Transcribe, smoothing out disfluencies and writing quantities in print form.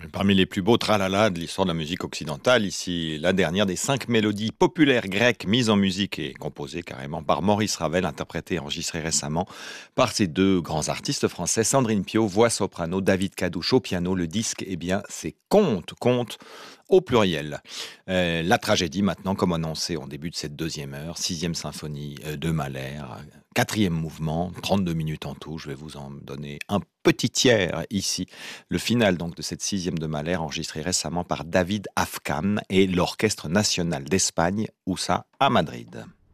Parmi les plus beaux tralala de l'histoire de la musique occidentale, ici la dernière des 5 mélodies populaires grecques mises en musique et composées carrément par Maurice Ravel, interprétées et enregistrées récemment par ces deux grands artistes français, Sandrine Piau, voix soprano, David Cadouche au piano. Le disque, eh bien, c'est Conte au pluriel. La tragédie maintenant, comme annoncé en début de cette deuxième heure, sixième symphonie de Mahler, quatrième mouvement, 32 minutes en tout. Je vais vous en donner un petit tiers ici. Le final donc de cette sixième de Mahler, enregistré récemment par David Afkam et l'Orchestre national d'Espagne, où ça, à Madrid.